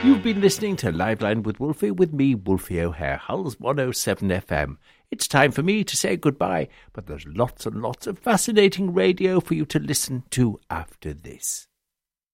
You've been listening to Liveline with Wolfie with me, Wolfie O'Hare, Hulls 107 FM. It's time for me to say goodbye, but there's lots and lots of fascinating radio for you to listen to after this.